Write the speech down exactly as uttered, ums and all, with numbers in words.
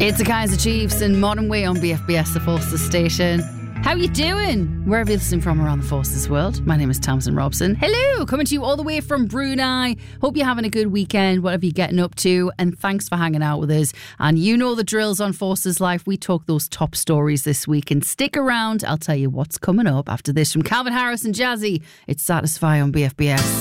It's the Kaiser Chiefs in Modern Way on B F B S, the Forces station. How you doing? Wherever you're listening from around the Forces world. My name is Tamsin Robson. Hello, coming to you all the way from Brunei. Hope you're having a good weekend, whatever you're getting up to. And thanks for hanging out with us. And you know the drills on Forces Life. We talk those top stories this week. And stick around. I'll tell you what's coming up after this from Calvin Harris and Jazzy. It's Satisfy on B F B S.